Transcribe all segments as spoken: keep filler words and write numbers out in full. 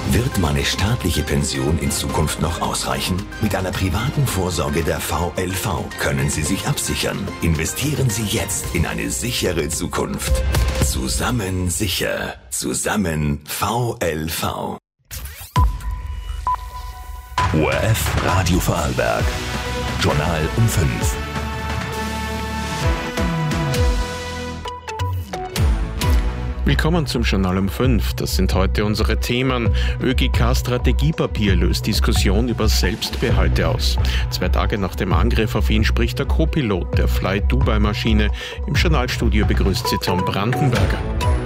Wird meine staatliche Pension in Zukunft noch ausreichen? Mit einer privaten Vorsorge der V L V können Sie sich absichern. Investieren Sie jetzt in eine sichere Zukunft. Zusammen sicher. Zusammen V L V. O R F Radio Vorarlberg. Journal um fünf. Willkommen zum Journal um fünf. Das sind heute unsere Themen. ÖGK-Strategiepapier löst Diskussion über Selbstbehalte aus. Zwei Tage nach dem Angriff auf ihn spricht der Co-Pilot der Fly Dubai-Maschine. Im Journalstudio begrüßt sie Tom Brandenberger.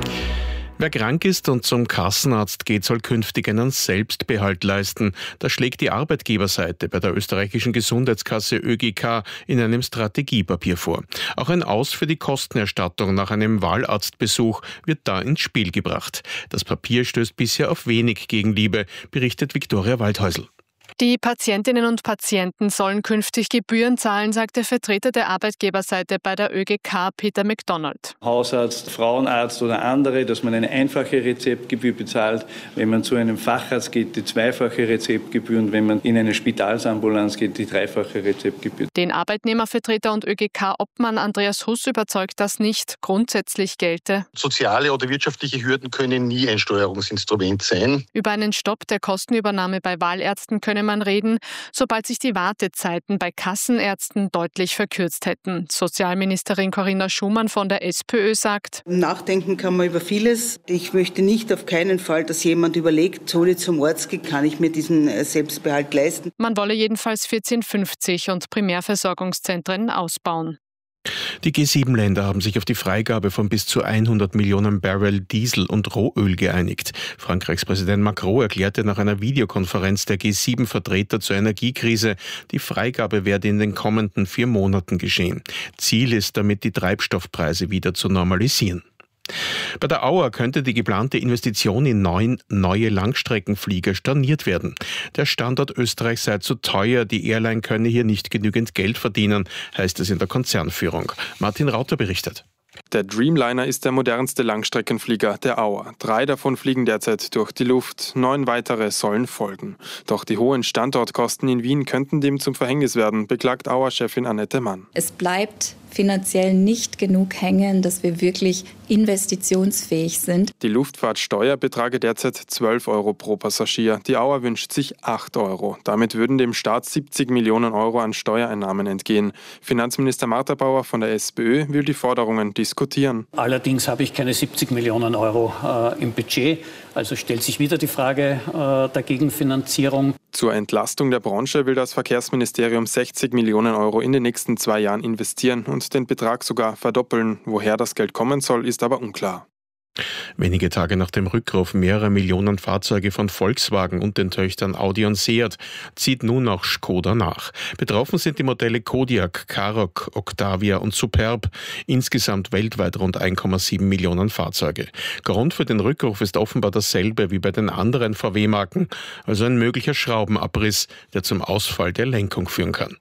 Wer krank ist und zum Kassenarzt geht, soll künftig einen Selbstbehalt leisten. Das schlägt die Arbeitgeberseite bei der österreichischen Gesundheitskasse ÖGK in einem Strategiepapier vor. Auch ein Aus für die Kostenerstattung nach einem Wahlarztbesuch wird da ins Spiel gebracht. Das Papier stößt bisher auf wenig Gegenliebe, berichtet Viktoria Waldhäusl. Die Patientinnen und Patienten sollen künftig Gebühren zahlen, sagt der Vertreter der Arbeitgeberseite bei der ÖGK, Peter McDonald. Hausarzt, Frauenarzt oder andere, dass man eine einfache Rezeptgebühr bezahlt. Wenn man zu einem Facharzt geht, die zweifache Rezeptgebühr, und wenn man in eine Spitalsambulanz geht, die dreifache Rezeptgebühr. Den Arbeitnehmervertreter und ÖGK-Obmann Andreas Huss überzeugt, das nicht grundsätzlich gelte. Soziale oder wirtschaftliche Hürden können nie ein Steuerungsinstrument sein. Über einen Stopp der Kostenübernahme bei Wahlärzten könne man reden, sobald sich die Wartezeiten bei Kassenärzten deutlich verkürzt hätten. Sozialministerin Corinna Schumann von der SPÖ sagt: Nachdenken kann man über vieles. Ich möchte nicht auf keinen Fall, dass jemand überlegt, soll ich zum Arzt gehen, kann ich mir diesen Selbstbehalt leisten. Man wolle jedenfalls vierzehn fünfzig und Primärversorgungszentren ausbauen. Die G sieben Länder haben sich auf die Freigabe von bis zu hundert Millionen Barrel Diesel und Rohöl geeinigt. Frankreichs Präsident Macron erklärte nach einer Videokonferenz der G sieben Vertreter zur Energiekrise, die Freigabe werde in den kommenden vier Monaten geschehen. Ziel ist damit, die Treibstoffpreise wieder zu normalisieren. Bei der Auer könnte die geplante Investition in neun neue Langstreckenflieger storniert werden. Der Standort Österreich sei zu teuer, die Airline könne hier nicht genügend Geld verdienen, heißt es in der Konzernführung. Martin Rauter berichtet. Der Dreamliner ist der modernste Langstreckenflieger der Auer. Drei davon fliegen derzeit durch die Luft, neun weitere sollen folgen. Doch die hohen Standortkosten in Wien könnten dem zum Verhängnis werden, beklagt Auer-Chefin Annette Mann. Es bleibt finanziell nicht genug hängen, dass wir wirklich investitionsfähig sind. Die Luftfahrtsteuer betrage derzeit zwölf Euro pro Passagier. Die Auer wünscht sich acht Euro. Damit würden dem Staat siebzig Millionen Euro an Steuereinnahmen entgehen. Finanzminister Martha Bauer von der SPÖ will die Forderungen diskutieren. Allerdings habe ich keine siebzig Millionen Euro äh, im Budget. Also stellt sich wieder die Frage äh, der Gegenfinanzierung. Zur Entlastung der Branche will das Verkehrsministerium sechzig Millionen Euro in den nächsten zwei Jahren investieren und den Betrag sogar verdoppeln. Woher das Geld kommen soll, ist aber unklar. Wenige Tage nach dem Rückruf mehrerer Millionen Fahrzeuge von Volkswagen und den Töchtern Audi und Seat zieht nun auch Skoda nach. Betroffen sind die Modelle Kodiaq, Karoq, Octavia und Superb. Insgesamt weltweit rund eins Komma sieben Millionen Fahrzeuge. Grund für den Rückruf ist offenbar dasselbe wie bei den anderen V W-Marken, also ein möglicher Schraubenabriss, der zum Ausfall der Lenkung führen kann.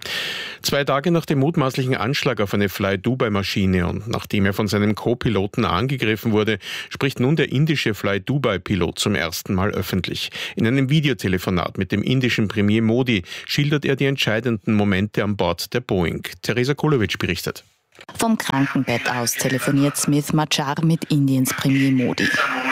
Zwei Tage nach dem mutmaßlichen Anschlag auf eine Fly Dubai-Maschine und nachdem er von seinem Co-Piloten angegriffen wurde, spricht nun der indische Fly Dubai-Pilot zum ersten Mal öffentlich. In einem Videotelefonat mit dem indischen Premier Modi schildert er die entscheidenden Momente an Bord der Boeing. Theresa Kulowitsch berichtet. Vom Krankenbett aus telefoniert Smith Machar mit Indiens Premier Modi.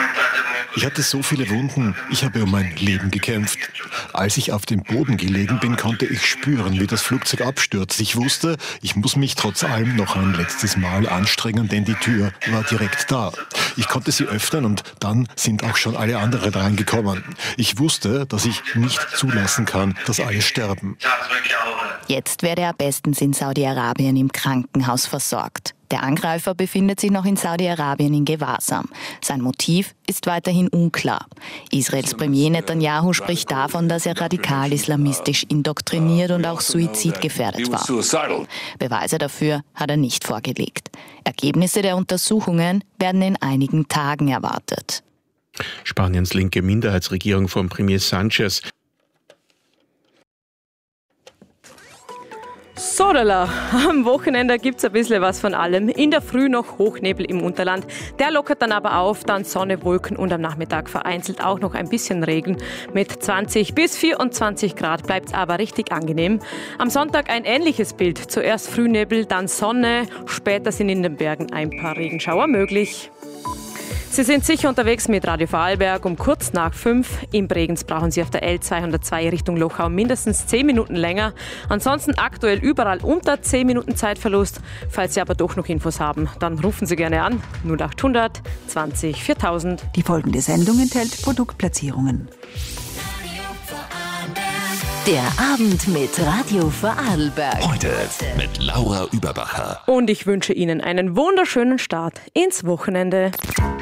Ich hatte so viele Wunden. Ich habe um mein Leben gekämpft. Als ich auf dem Boden gelegen bin, konnte ich spüren, wie das Flugzeug abstürzt. Ich wusste, ich muss mich trotz allem noch ein letztes Mal anstrengen, denn die Tür war direkt da. Ich konnte sie öffnen und dann sind auch schon alle anderen reingekommen. Ich wusste, dass ich nicht zulassen kann, dass alle sterben. Jetzt wäre er bestens in Saudi-Arabien im Krankenhaus versorgt. Der Angreifer befindet sich noch in Saudi-Arabien in Gewahrsam. Sein Motiv ist weiterhin unklar. Israels Premier Netanyahu spricht davon, dass er radikal-islamistisch indoktriniert und auch suizidgefährdet war. Beweise dafür hat er nicht vorgelegt. Ergebnisse der Untersuchungen werden in einigen Tagen erwartet. Spaniens linke Minderheitsregierung von Premier Sanchez So Schaudala, am Wochenende gibt es ein bisschen was von allem. In der Früh noch Hochnebel im Unterland. Der lockert dann aber auf, dann Sonne, Wolken und am Nachmittag vereinzelt auch noch ein bisschen Regen. Mit zwanzig bis vierundzwanzig Grad bleibt es aber richtig angenehm. Am Sonntag ein ähnliches Bild. Zuerst Frühnebel, dann Sonne. Später sind in den Bergen ein paar Regenschauer möglich. Sie sind sicher unterwegs mit Radio Vorarlberg um kurz nach fünf. In Bregenz brauchen Sie auf der L zweihundertzwei Richtung Lochau mindestens zehn Minuten länger. Ansonsten aktuell überall unter zehn Minuten Zeitverlust. Falls Sie aber doch noch Infos haben, dann rufen Sie gerne an. null achthundert zwanzig viertausend. Die folgende Sendung enthält Produktplatzierungen. Der Abend mit Radio Vorarlberg. Heute mit Laura Überbacher. Und ich wünsche Ihnen einen wunderschönen Start ins Wochenende.